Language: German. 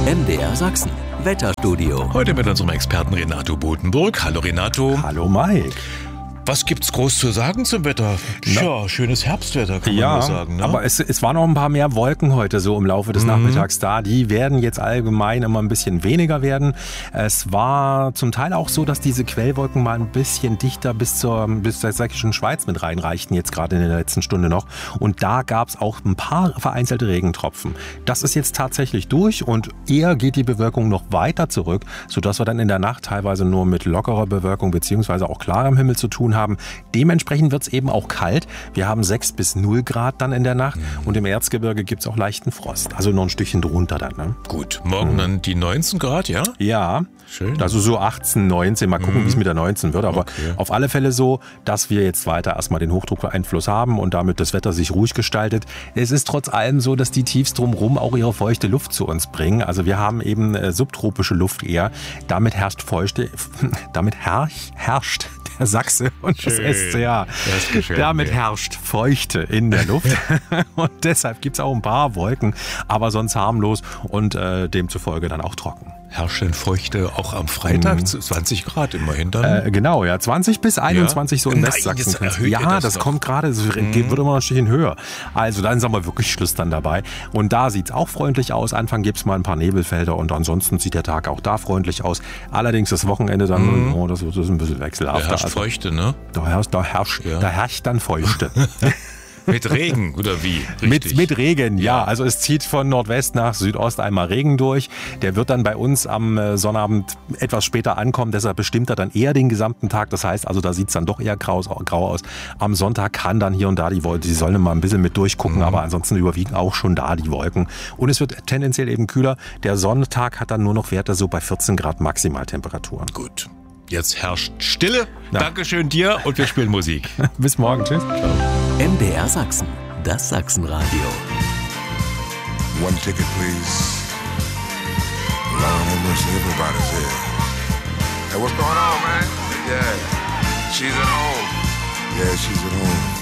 MDR Sachsen. Wetterstudio. Heute mit unserem Experten Renato Botenburg. Hallo Renato. Hallo Mike. Was gibt's groß zu sagen zum Wetter? Tja, schönes Herbstwetter, kann man nur sagen. Ne? Aber es waren noch ein paar mehr Wolken heute so im Laufe des Nachmittags da. Die werden jetzt allgemein immer ein bisschen weniger werden. Es war zum Teil auch so, dass diese Quellwolken mal ein bisschen dichter bis zur sächsischen Schweiz mit reinreichten, jetzt gerade in der letzten Stunde noch. Und da gab es auch ein paar vereinzelte Regentropfen. Das ist jetzt tatsächlich durch und eher geht die Bewölkung noch weiter zurück, sodass wir dann in der Nacht teilweise nur mit lockerer Bewölkung beziehungsweise auch klarem Himmel zu tun haben. Dementsprechend wird es eben auch kalt. Wir haben 6 bis 0 Grad dann in der Nacht und im Erzgebirge gibt es auch leichten Frost. Also noch ein Stückchen drunter dann. Ne? Gut, morgen dann die 19 Grad, ja? Ja, schön. Also so 18, 19. Mal gucken, wie es mit der 19 wird. Aber auf alle Fälle so, dass wir jetzt weiter erstmal den Hochdruckeinfluss haben und damit das Wetter sich ruhig gestaltet. Es ist trotz allem so, dass die Tiefs drumherum auch ihre feuchte Luft zu uns bringen. Also wir haben eben subtropische Luft eher. Damit herrscht der Sachse und das SCA. Damit herrscht Feuchte in der Luft und deshalb gibt es auch ein paar Wolken, aber sonst harmlos und demzufolge dann auch trocken. Herrschen Feuchte auch am Freitag, 20 Grad immerhin dann? Genau, ja, 20 bis 21 so in Westsachsen. Ja, das kommt gerade, wird immer noch ein Stückchen höher. Also dann sind wir wirklich Schluss dann dabei. Und da sieht es auch freundlich aus. Anfang gibt es mal ein paar Nebelfelder und ansonsten sieht der Tag auch da freundlich aus. Allerdings das Wochenende dann, das ist ein bisschen wechselhaft. Da herrscht Feuchte, ne? Da herrscht dann Feuchte. Mit Regen oder wie? Mit Regen, ja. Also es zieht von Nordwest nach Südost einmal Regen durch. Der wird dann bei uns am Sonnabend etwas später ankommen. Deshalb bestimmt er dann eher den gesamten Tag. Das heißt also, da sieht es dann doch eher grau aus. Am Sonntag kann dann hier und da die Wolken, die sollen mal ein bisschen mit durchgucken. Aber ansonsten überwiegen auch schon da die Wolken. Und es wird tendenziell eben kühler. Der Sonntag hat dann nur noch Werte so bei 14 Grad Maximaltemperaturen. Gut. Jetzt herrscht Stille. Ja. Dankeschön dir und wir spielen Musik. Bis morgen. Tschüss. Ciao. MDR Sachsen. Das Sachsenradio. One ticket, please. Lord have mercy, everybody's here. Hey, what's going on, man? Yeah. She's at home. Yeah, she's at home.